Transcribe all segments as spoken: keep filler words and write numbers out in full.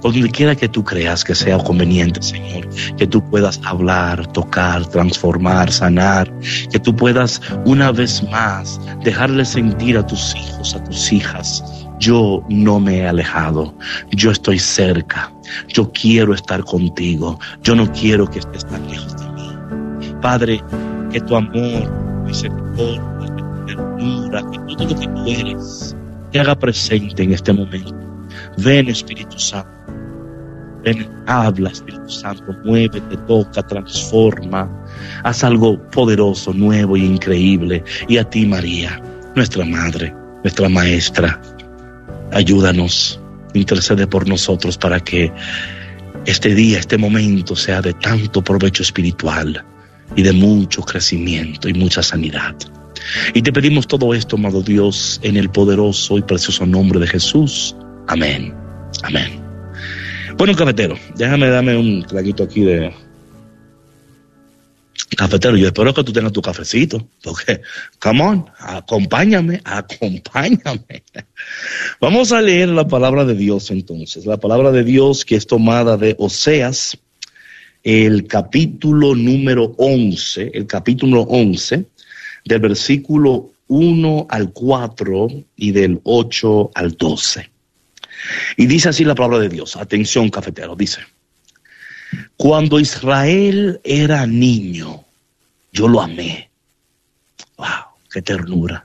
por donde quiera que tú creas que sea conveniente, Señor, que tú puedas hablar, tocar, transformar, sanar, que tú puedas una vez más dejarle sentir a tus hijos, a tus hijas: yo no me he alejado, yo estoy cerca, yo quiero estar contigo, yo no quiero que estés tan lejos de mí. Padre, que tu amor, tu misericordia, tu ternura, que todo lo que tú eres te haga presente en este momento. Ven, Espíritu Santo, ven, habla, Espíritu Santo, muévete, toca, transforma, haz algo poderoso, nuevo y increíble. Y a ti, María, nuestra Madre, nuestra Maestra, ayúdanos, intercede por nosotros para que este día, este momento sea de tanto provecho espiritual y de mucho crecimiento y mucha sanidad. Y te pedimos todo esto, amado Dios, en el poderoso y precioso nombre de Jesús. Amén. Amén. Bueno, cafetero, déjame darme un traguito aquí de... Cafetero, yo espero que tú tengas tu cafecito, porque, come on, acompáñame, acompáñame. Vamos a leer la palabra de Dios entonces, la palabra de Dios que es tomada de Oseas, el capítulo número once, el capítulo once, del versículo uno al cuatro y del ocho al doce. Y dice así la palabra de Dios. Atención, cafetero, dice: cuando Israel era niño, yo lo amé. Wow, qué ternura.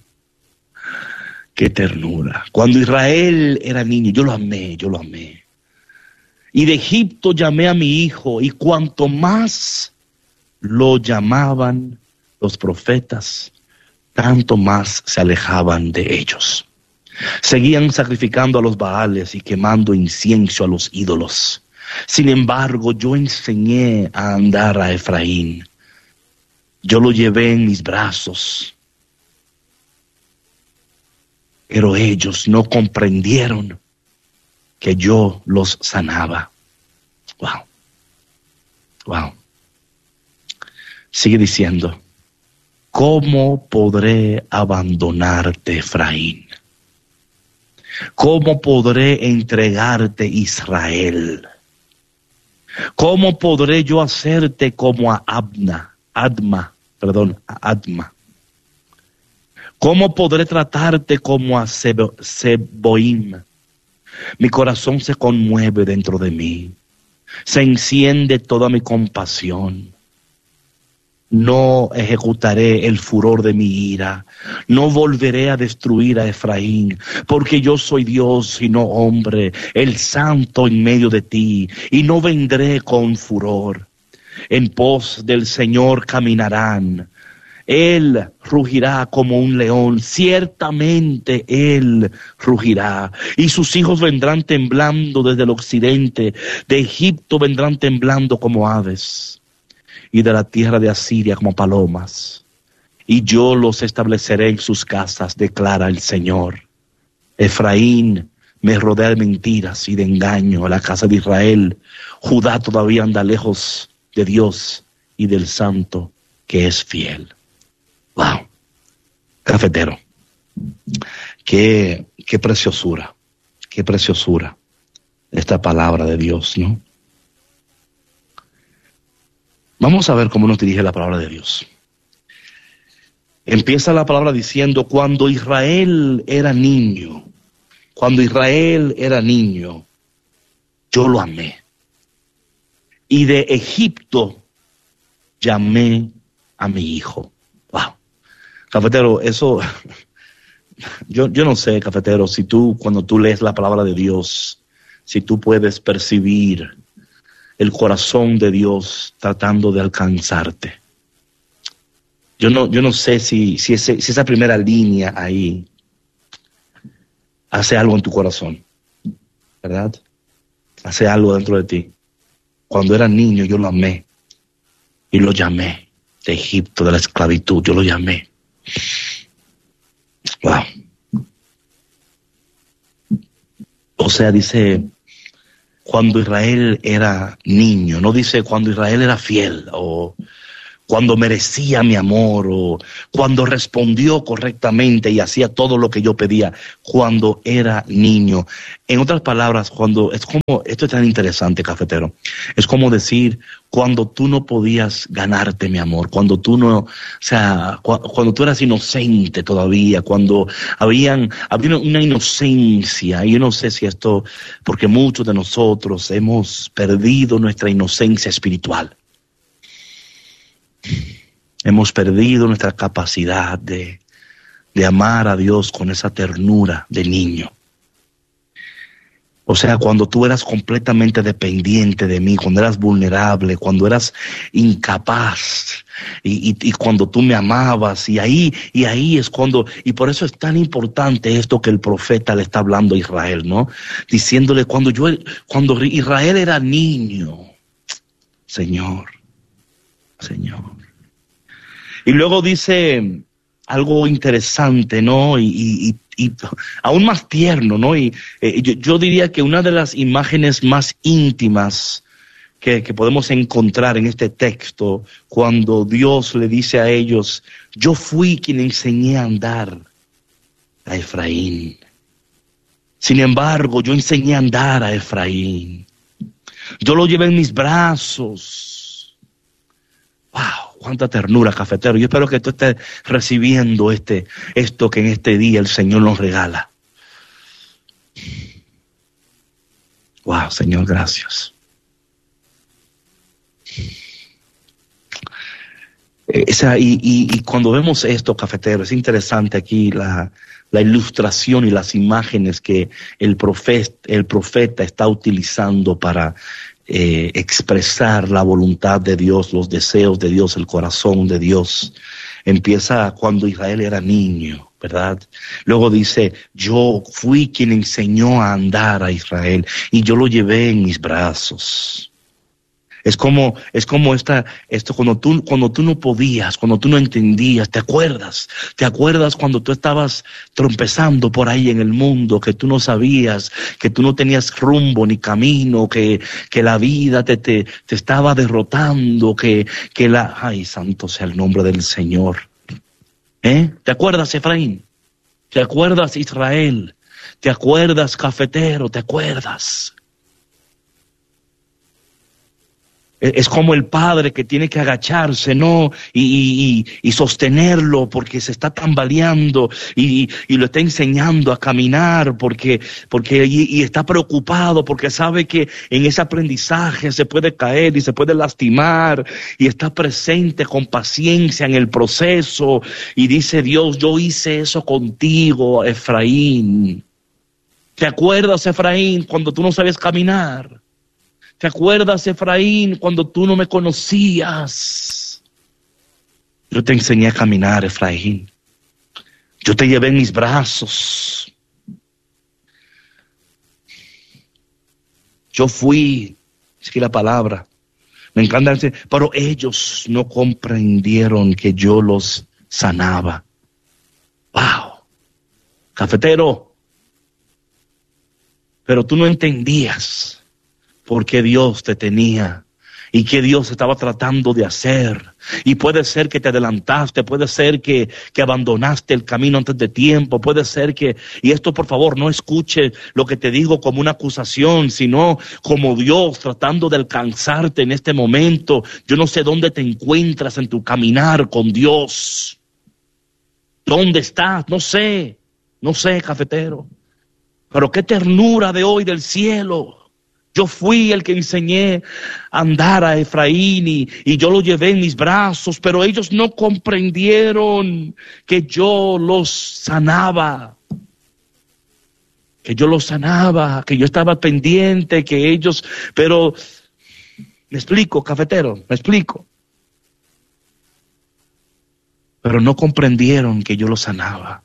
Qué ternura. Cuando Israel era niño, yo lo amé, yo lo amé. Y de Egipto llamé a mi hijo, y cuanto más lo llamaban los profetas, tanto más se alejaban de ellos. Seguían sacrificando a los Baales y quemando incienso a los ídolos. Sin embargo, yo enseñé a andar a Efraín. Yo lo llevé en mis brazos. Pero ellos no comprendieron que yo los sanaba. Wow. Wow. Sigue diciendo: ¿cómo podré abandonarte, Efraín? ¿Cómo podré entregarte, Israel? ¿Cómo podré yo hacerte como a Adma, Adma, perdón, a Adma? ¿Cómo podré tratarte como a Sebo, Seboim? Mi corazón se conmueve dentro de mí, se enciende toda mi compasión. No ejecutaré el furor de mi ira, no volveré a destruir a Efraín, porque yo soy Dios y no hombre, el santo en medio de ti, y no vendré con furor. En pos del Señor caminarán, Él rugirá como un león, ciertamente Él rugirá, y sus hijos vendrán temblando desde el occidente, de Egipto vendrán temblando como aves, y de la tierra de Asiria como palomas. Y yo los estableceré en sus casas, declara el Señor. Efraín me rodea de mentiras y de engaño, a la casa de Israel. Judá todavía anda lejos de Dios y del Santo que es fiel. Wow, cafetero, qué, qué preciosura, qué preciosura esta palabra de Dios, ¿no? Vamos a ver cómo nos dirige la palabra de Dios. Empieza la palabra diciendo: cuando Israel era niño, cuando Israel era niño, yo lo amé. Y de Egipto llamé a mi hijo. Wow. Cafetero, eso, yo, yo no sé, cafetero, si tú, cuando tú lees la palabra de Dios, si tú puedes percibir el corazón de Dios tratando de alcanzarte. Yo no, yo no sé si, si, ese, si esa primera línea ahí hace algo en tu corazón, ¿verdad? Hace algo dentro de ti. Cuando era niño yo lo amé y lo llamé de Egipto, de la esclavitud, yo lo llamé. Wow. O sea, dice, cuando Israel era niño, no dice cuando Israel era fiel o cuando merecía mi amor, o cuando respondió correctamente y hacía todo lo que yo pedía, cuando era niño. En otras palabras, cuando es como, esto es tan interesante, cafetero, es como decir, cuando tú no podías ganarte mi amor, cuando tú no, o sea, cu- cuando tú eras inocente todavía, cuando habían, había una inocencia, y yo no sé si esto, porque muchos de nosotros hemos perdido nuestra inocencia espiritual. Hemos perdido nuestra capacidad de, de amar a Dios con esa ternura de niño. O sea, cuando tú eras completamente dependiente de mí, cuando eras vulnerable, cuando eras incapaz, y, y, y cuando tú me amabas, y ahí, y ahí es cuando, y por eso es tan importante esto que el profeta le está hablando a Israel, ¿no? Diciéndole, cuando yo, cuando Israel era niño, Señor, Señor. Y luego dice algo interesante, ¿no? Y, y, y aún más tierno, ¿no? Y eh, yo, yo diría que una de las imágenes más íntimas que, que podemos encontrar en este texto, cuando Dios le dice a ellos, yo fui quien enseñé a andar a Efraín. Sin embargo, yo enseñé a andar a Efraín. Yo lo llevé en mis brazos. ¡Wow! Cuánta ternura, cafetero. Yo espero que tú estés recibiendo este, esto que en este día el Señor nos regala. Wow, Señor, gracias. Esa, y, y, y cuando vemos esto, cafetero, es interesante aquí la, la ilustración y las imágenes que el profeta, el profeta está utilizando para Eh, expresar la voluntad de Dios, los deseos de Dios, el corazón de Dios. Empieza cuando Israel era niño, ¿verdad? Luego dice, yo fui quien enseñó a andar a Israel y yo lo llevé en mis brazos. Es como, es como esta, esto cuando tú, cuando tú no podías, cuando tú no entendías, ¿te acuerdas? ¿Te acuerdas cuando tú estabas trompezando por ahí en el mundo, que tú no sabías, que tú no tenías rumbo ni camino, que, que la vida te, te, te estaba derrotando, que, que la, ay, santo sea el nombre del Señor. ¿Eh? ¿Te acuerdas, Efraín? ¿Te acuerdas, Israel? ¿Te acuerdas, cafetero? ¿Te acuerdas? Es como el padre que tiene que agacharse, ¿no? Y, y, y sostenerlo porque se está tambaleando y, y lo está enseñando a caminar porque, porque y, y está preocupado porque sabe que en ese aprendizaje se puede caer y se puede lastimar y está presente con paciencia en el proceso y dice Dios, yo hice eso contigo, Efraín. ¿Te acuerdas, Efraín, cuando tú no sabías caminar? ¿Te acuerdas, Efraín, cuando tú no me conocías? Yo te enseñé a caminar, Efraín. Yo te llevé en mis brazos. Yo fui, es que la palabra, me encanta decir, pero ellos no comprendieron que yo los sanaba. ¡Wow! Cafetero, pero tú no entendías porque Dios te tenía y que Dios estaba tratando de hacer. Y puede ser que te adelantaste, puede ser que, que abandonaste el camino antes de tiempo, puede ser que, y esto por favor no escuche lo que te digo como una acusación, sino como Dios tratando de alcanzarte en este momento. Yo no sé dónde te encuentras en tu caminar con Dios. ¿Dónde estás? No sé, no sé, cafetero. Pero qué ternura de hoy del cielo. Yo fui el que enseñé a andar a Efraín y, y yo lo llevé en mis brazos, pero ellos no comprendieron que yo los sanaba, que yo los sanaba, que yo estaba pendiente, que ellos, pero, me explico, cafetero, me explico, pero no comprendieron que yo los sanaba.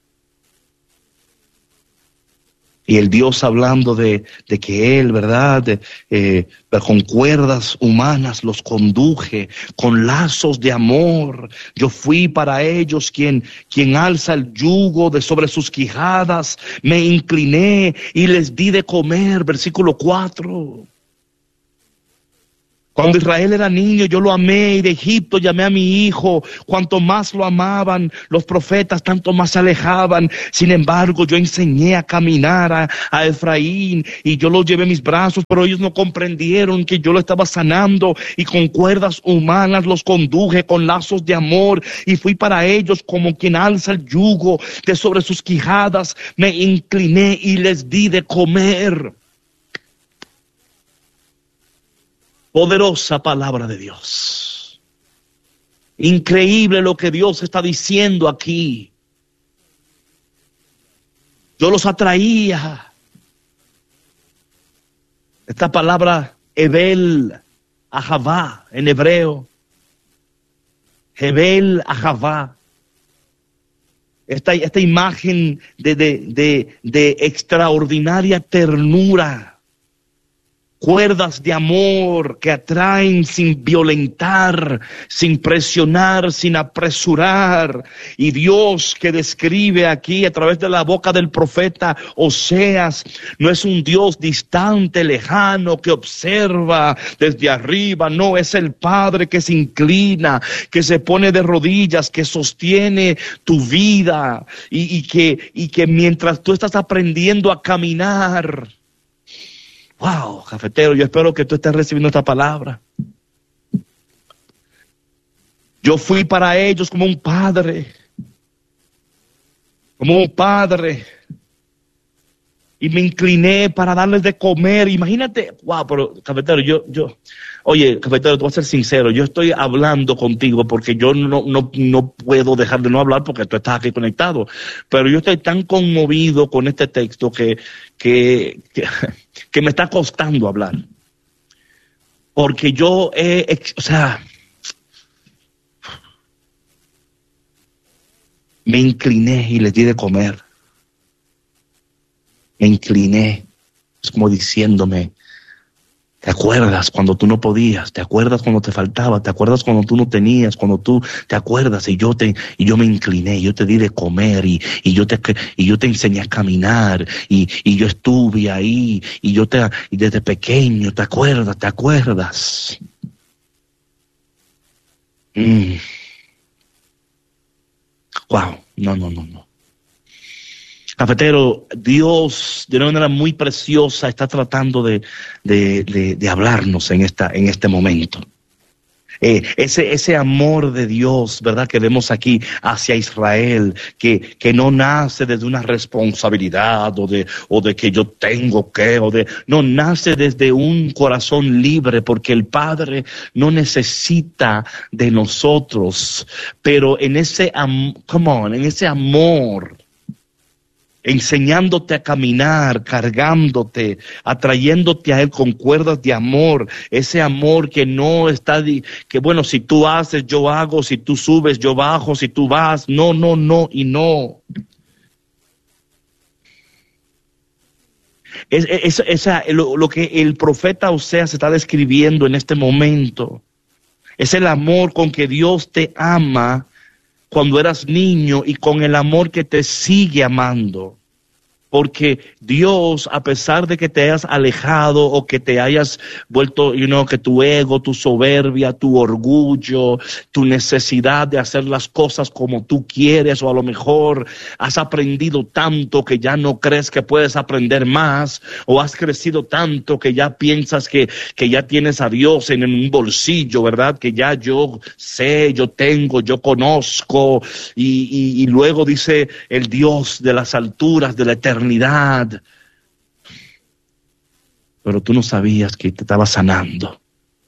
Y el Dios hablando de, de que Él, ¿verdad? De, eh, con cuerdas humanas los conduje, con lazos de amor. Yo fui para ellos quien, quien alza el yugo de sobre sus quijadas. Me incliné y les di de comer. Versículo cuatro. Cuando Israel era niño, yo lo amé, y de Egipto llamé a mi hijo. Cuanto más lo amaban los profetas, tanto más se alejaban. Sin embargo, yo enseñé a caminar a, a Efraín, y yo lo llevé en mis brazos, pero ellos no comprendieron que yo lo estaba sanando, y con cuerdas humanas los conduje con lazos de amor, y fui para ellos como quien alza el yugo de sobre sus quijadas. Me incliné y les di de comer. Poderosa palabra de Dios. Increíble lo que Dios está diciendo aquí. Yo los atraía. Esta palabra Hebel Ahavá en hebreo. Hebel Ahavá. Esta, esta imagen de, de, de, de extraordinaria ternura. Cuerdas de amor que atraen sin violentar, sin presionar, sin apresurar. Y Dios, que describe aquí a través de la boca del profeta Oseas, no es un Dios distante, lejano, que observa desde arriba. No, es el Padre que se inclina, que se pone de rodillas, que sostiene tu vida, y, y, que, y que mientras tú estás aprendiendo a caminar. Wow, cafetero, yo espero que tú estés recibiendo esta palabra. Yo fui para ellos como un padre, como un padre, y me incliné para darles de comer. Imagínate, wow, pero cafetero, yo, yo, oye, cafetero, tú vas a ser sincero, yo estoy hablando contigo porque yo no, no, no puedo dejar de no hablar porque tú estás aquí conectado, pero yo estoy tan conmovido con este texto que, que, que, que me está costando hablar. Porque yo, he, o sea, me incliné y les di de comer. Me incliné, es como diciéndome, ¿te acuerdas cuando tú no podías? ¿Te acuerdas cuando te faltaba? ¿Te acuerdas cuando tú no tenías? Cuando tú te acuerdas, y yo te y yo me incliné, yo te di de comer, y, y yo te y yo te enseñé a caminar, y, y yo estuve ahí, y yo te y desde pequeño, ¿te acuerdas? ¿Te acuerdas? Mm. Wow, no, no, no, no. Cafetero, Dios de una manera muy preciosa está tratando de, de, de, de hablarnos en esta, en este momento. Eh, ese, ese amor de Dios, ¿verdad?, que vemos aquí hacia Israel, que, que no nace desde una responsabilidad o de, o de que yo tengo que, o de, no, nace desde un corazón libre, porque el Padre no necesita de nosotros, pero en ese, am- come on, en ese amor, enseñándote a caminar, cargándote, atrayéndote a Él con cuerdas de amor, ese amor que no está, di- que bueno, si tú haces, yo hago, si tú subes, yo bajo, si tú vas, no, no, no y no. Es, es, esa, lo, lo que el profeta Oseas está describiendo en este momento, es el amor con que Dios te ama cuando eras niño y con el amor que te sigue amando. Porque Dios, a pesar de que te hayas alejado o que te hayas vuelto, you know, que tu ego, tu soberbia, tu orgullo, tu necesidad de hacer las cosas como tú quieres, o a lo mejor has aprendido tanto que ya no crees que puedes aprender más, o has crecido tanto que ya piensas que, que ya tienes a Dios en un bolsillo, ¿verdad? Que ya yo sé, yo tengo, yo conozco, y, y, y luego dice el Dios de las alturas, de la eternidad, pero tú no sabías que te estaba sanando.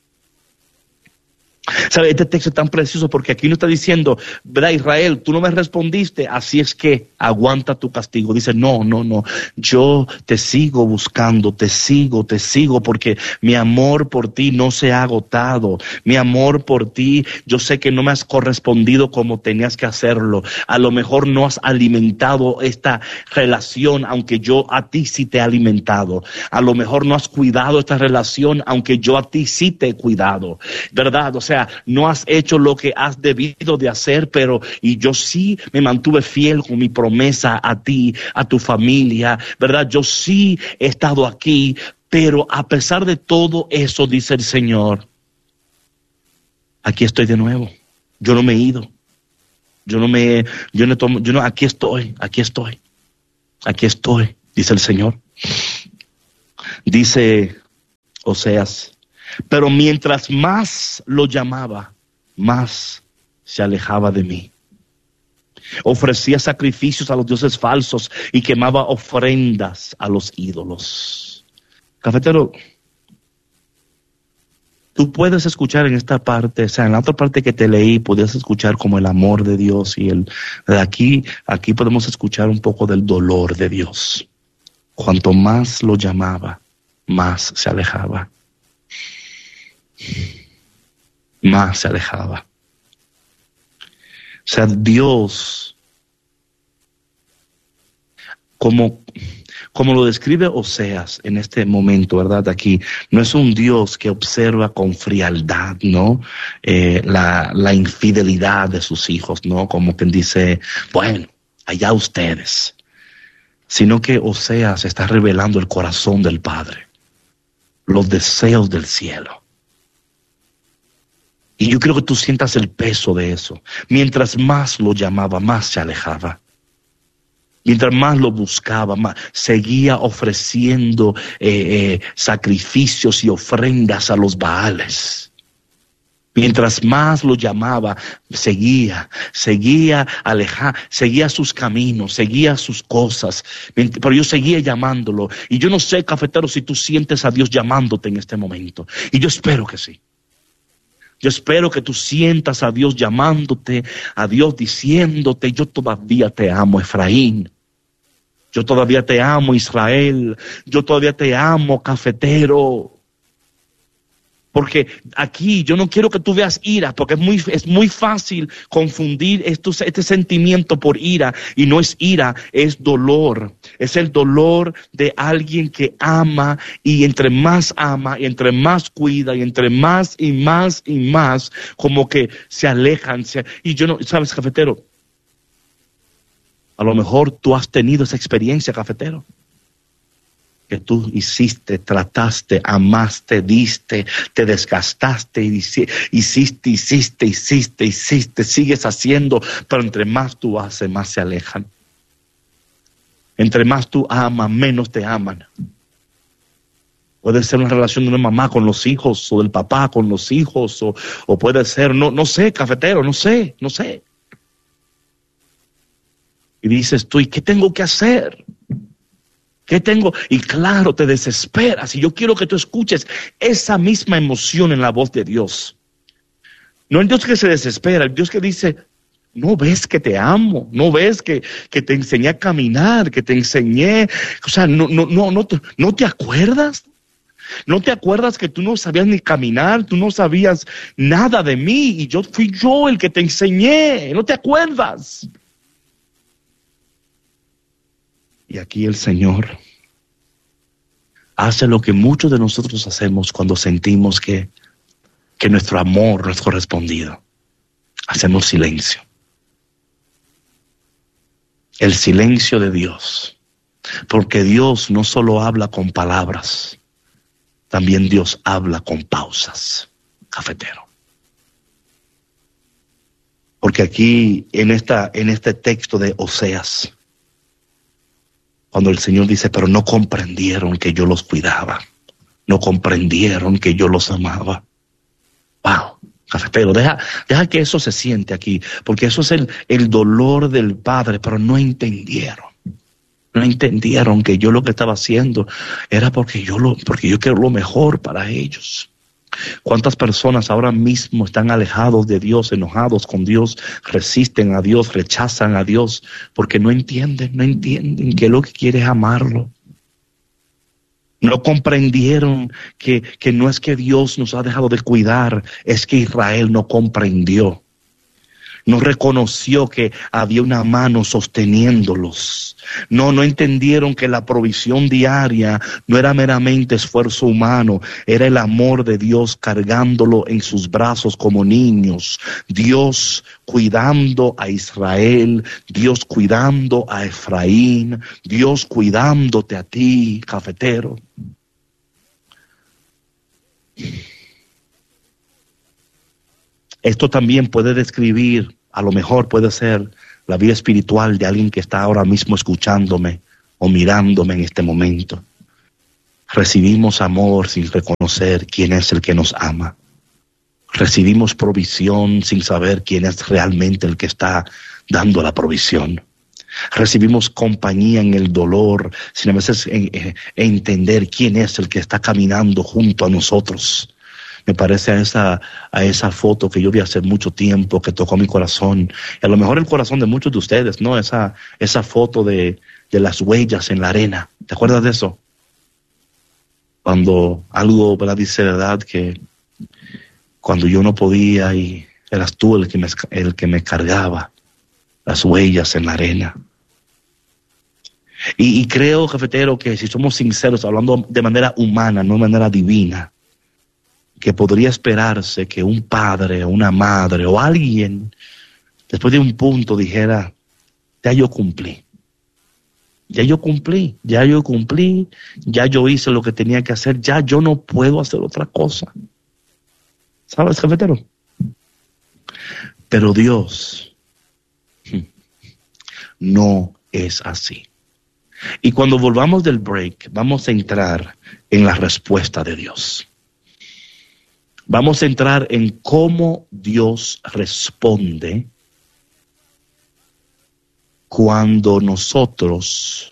¿Sabe? Este texto es tan precioso porque aquí no está diciendo, ¿verdad, Israel? Tú no me respondiste, así es que aguanta tu castigo. Dice, no, no, no, yo te sigo buscando, te sigo, te sigo, porque mi amor por ti no se ha agotado. Mi amor por ti, yo sé que no me has correspondido como tenías que hacerlo. A lo mejor no has alimentado esta relación, aunque yo a ti sí te he alimentado. A lo mejor no has cuidado esta relación, aunque yo a ti sí te he cuidado, ¿verdad? O sea, no has hecho lo que has debido de hacer, pero y yo sí me mantuve fiel con mi promesa a ti, a tu familia, ¿verdad? Yo sí he estado aquí, pero a pesar de todo eso, dice el Señor, aquí estoy de nuevo. Yo no me he ido. Yo no me, yo no tomo, yo no, aquí estoy, aquí estoy. Aquí estoy, dice el Señor. Dice Oseas, pero mientras más lo llamaba, más se alejaba de mí. Ofrecía sacrificios a los dioses falsos y quemaba ofrendas a los ídolos. Cafetero, tú puedes escuchar en esta parte, o sea, en la otra parte que te leí, podías escuchar como el amor de Dios y el, aquí, aquí podemos escuchar un poco del dolor de Dios. Cuanto más lo llamaba, más se alejaba. Más se alejaba. O sea, Dios, como, como lo describe Oseas en este momento, ¿verdad? Aquí, no es un Dios que observa con frialdad, ¿no? Eh, la, la infidelidad de sus hijos, ¿no? Como quien dice, bueno, allá ustedes. Sino que Oseas está revelando el corazón del Padre, los deseos del cielo. Y yo quiero que tú sientas el peso de eso. Mientras más lo llamaba, más se alejaba. Mientras más lo buscaba, más seguía ofreciendo eh, eh, sacrificios y ofrendas a los Baales. Mientras más lo llamaba, seguía, seguía alejar, seguía sus caminos, seguía sus cosas. Pero yo seguía llamándolo. Y yo no sé, cafetero, si tú sientes a Dios llamándote en este momento. Y yo espero que sí. Yo espero que tú sientas a Dios llamándote, a Dios diciéndote, yo todavía te amo, Efraín. Yo todavía te amo, Israel. Yo todavía te amo, cafetero. Porque aquí yo no quiero que tú veas ira, porque es muy, es muy fácil confundir estos, este sentimiento por ira. Y no es ira, es dolor. Es el dolor de alguien que ama, y entre más ama, y entre más cuida, y entre más y más y más, como que se alejan. Se, y yo no, ¿sabes, cafetero? A lo mejor tú has tenido esa experiencia, cafetero. Que tú hiciste, trataste, amaste, diste, te desgastaste, hiciste, hiciste, hiciste, hiciste, hiciste, sigues haciendo, pero entre más tú haces, más se alejan. Entre más tú amas, menos te aman. Puede ser una relación de una mamá con los hijos, o del papá con los hijos, o, o puede ser, no, no sé, cafetero, no sé, no sé. Y dices tú, ¿y qué tengo que hacer? ¿Qué tengo? Y claro, te desesperas. Y yo quiero que tú escuches esa misma emoción en la voz de Dios. No el Dios que se desespera, el Dios que dice, no ves que te amo, no ves que, que te enseñé a caminar, que te enseñé, o sea, no, no, no, no, te, ¿no te acuerdas? ¿No te acuerdas que tú no sabías ni caminar, tú no sabías nada de mí y yo fui yo el que te enseñé? ¿No te acuerdas? Y aquí el Señor hace lo que muchos de nosotros hacemos cuando sentimos que, que nuestro amor no es correspondido. Hacemos silencio. El silencio de Dios. Porque Dios no solo habla con palabras, también Dios habla con pausas, cafetero. Porque aquí en, esta, en este texto de Oseas, cuando el Señor dice, pero no comprendieron que yo los cuidaba, no comprendieron que yo los amaba. Wow, cafetero, deja, deja que eso se siente aquí, porque eso es el, el dolor del Padre, pero no entendieron. No entendieron que yo lo que estaba haciendo era porque yo, lo, porque yo quiero lo mejor para ellos. ¿Cuántas personas ahora mismo están alejados de Dios, enojados con Dios, resisten a Dios, rechazan a Dios, porque no entienden, no entienden que lo que quiere es amarlo? No comprendieron que, que no es que Dios nos ha dejado de cuidar, es que Israel no comprendió. No reconoció que había una mano sosteniéndolos. No, no entendieron que la provisión diaria no era meramente esfuerzo humano, era el amor de Dios cargándolo en sus brazos como niños. Dios cuidando a Israel, Dios cuidando a Efraín, Dios cuidándote a ti, cafetero. Esto también puede describir, a lo mejor puede ser la vida espiritual de alguien que está ahora mismo escuchándome o mirándome en este momento. Recibimos amor sin reconocer quién es el que nos ama. Recibimos provisión sin saber quién es realmente el que está dando la provisión. Recibimos compañía en el dolor sin a veces en, en, entender quién es el que está caminando junto a nosotros. Me parece a esa, a esa foto que yo vi hace mucho tiempo que tocó mi corazón. Y a lo mejor el corazón de muchos de ustedes, ¿no? Esa, esa foto de, de las huellas en la arena. ¿Te acuerdas de eso? Cuando algo, ¿verdad? Dice la verdad que cuando yo no podía y eras tú el que me, el que me cargaba las huellas en la arena. Y, y creo, cafetero, que si somos sinceros, hablando de manera humana, no de manera divina, que podría esperarse que un padre o una madre o alguien, después de un punto, dijera, ya yo cumplí. Ya yo cumplí, ya yo cumplí, ya yo hice lo que tenía que hacer, ya yo no puedo hacer otra cosa. ¿Sabes, cafetero? Pero Dios no es así. Y cuando volvamos del break, vamos a entrar en la respuesta de Dios. Vamos a entrar en cómo Dios responde cuando nosotros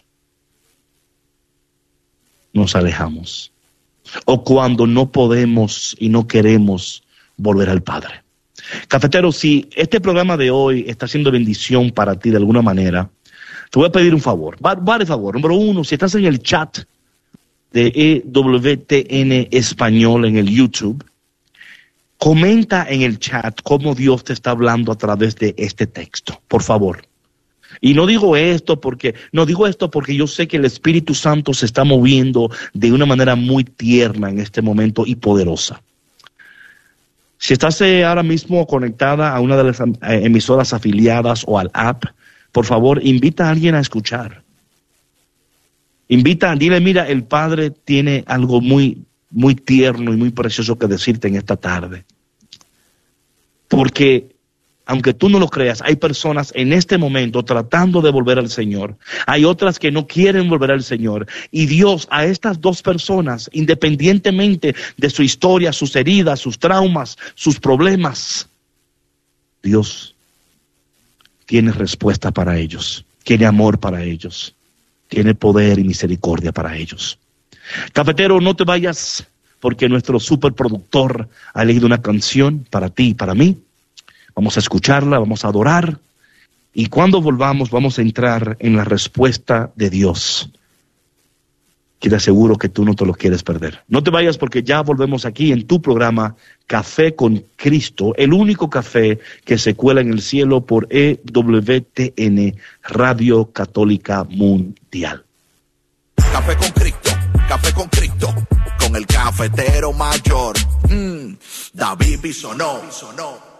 nos alejamos o cuando no podemos y no queremos volver al Padre. Cafetero, si este programa de hoy está siendo bendición para ti de alguna manera, te voy a pedir un favor, vale favor. Número uno, si estás en el chat de E W T N Español en el YouTube, comenta en el chat cómo Dios te está hablando a través de este texto, por favor. Y no digo esto porque, no digo esto porque yo sé que el Espíritu Santo se está moviendo de una manera muy tierna en este momento y poderosa. Si estás eh, ahora mismo conectada a una de las eh, emisoras afiliadas o al app, por favor, invita a alguien a escuchar. Invita, dile, mira, el Padre tiene algo muy, muy tierno y muy precioso que decirte en esta tarde. Porque aunque tú no lo creas, hay personas en este momento tratando de volver al Señor. Hay otras que no quieren volver al Señor. Y Dios a estas dos personas, independientemente de su historia, sus heridas, sus traumas, sus problemas, Dios tiene respuesta para ellos. Tiene amor para ellos. Tiene poder y misericordia para ellos. Cafetero, no te vayas porque nuestro superproductor ha elegido una canción para ti y para mí. Vamos a escucharla, vamos a adorar, y cuando volvamos vamos a entrar en la respuesta de Dios, que te aseguro que tú no te lo quieres perder. No te vayas porque ya volvemos aquí en tu programa Café con Cristo, el único café que se cuela en el cielo por E W T N, Radio Católica Mundial. Café con Cristo, Café con Cristo, con el cafetero mayor, mm, David Bisonó.